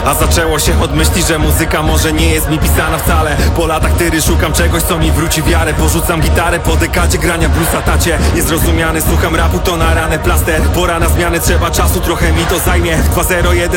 A zaczęło się od myśli, że muzyka może nie jest mi pisana wcale. Po latach tyry szukam czegoś, co mi wróci wiarę. Porzucam gitarę po dekadzie grania bluesa, tacie. Niezrozumiany, słucham rapu, to na ranę plaster. Pora na zmiany, trzeba czasu, trochę mi to zajmie. 2-0-1